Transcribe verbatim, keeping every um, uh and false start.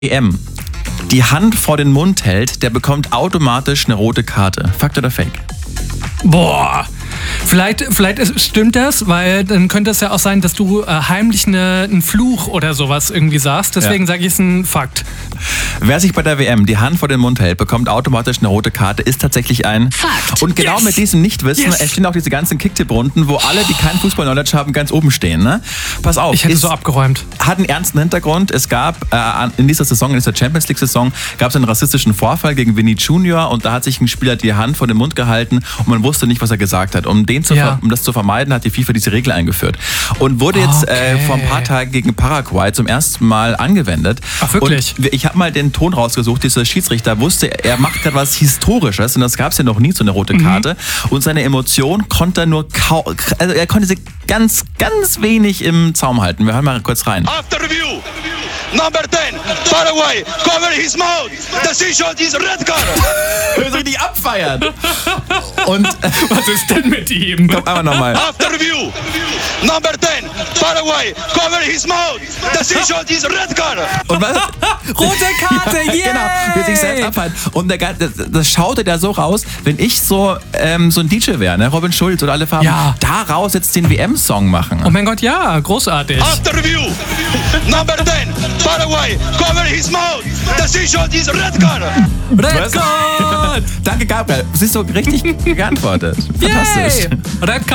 W M die Hand vor den Mund hält, der bekommt automatisch eine rote Karte. Fakt oder Fake? Boah, vielleicht, vielleicht ist, stimmt das, weil dann könnte es ja auch sein, dass du äh, heimlich eine, einen Fluch oder sowas irgendwie sagst. Deswegen ja. sage ich es ein Fakt. Wer sich bei der W M die Hand vor den Mund hält, bekommt automatisch eine rote Karte, ist tatsächlich ein Fakt. Und genau Yes. mit diesem Nichtwissen Yes. entstehen auch diese ganzen Kicktipp-Runden, wo alle, die keinen Fußball-Knowledge haben, ganz oben stehen. Ne? Pass auf. Ich hätte ist, so abgeräumt. Hat einen ernsten Hintergrund. Es gab äh, in dieser Saison, in dieser Champions League-Saison, gab es einen rassistischen Vorfall gegen Vinny Junior und da hat sich ein Spieler die Hand vor den Mund gehalten und man wusste nicht, was er gesagt hat. Um, den zu Ja. um das zu vermeiden, hat die FIFA diese Regel eingeführt. Und wurde jetzt Okay. äh, vor ein paar Tagen gegen Paraguay zum ersten Mal angewendet. Ach, wirklich? Und ich habe mal den Ton rausgesucht, dieser Schiedsrichter wusste, er macht gerade was Historisches und das gab es ja noch nie, so eine rote Karte. Mhm. Und seine Emotion konnte er nur kaum, also er konnte sie ganz, ganz wenig im Zaum halten. Wir hören mal kurz rein. After review, number ten, Paraguay, cover his mouth. Decision is red card. Wir müssen richtig abfeiern. Und Was ist denn mit ihm? komm, einmal nochmal. After review, number ten, Paraguay, cover his mouth. Decision is red card. Und was? Rote Karte, yeah! Genau, will sich selbst abhalten. Und der, das, das schaute da so raus, wenn ich so, ähm, so ein D J wäre, ne? Robin Schulz oder alle Farben, Ja. da raus jetzt den W M-Song machen. Oh mein Gott, ja, großartig. After review, number ten, Paraguay, cover his mouth. Decision is red card. Red Was? Card! Danke, Gabriel. Siehst du, richtig geantwortet. Fantastisch. Yay! Red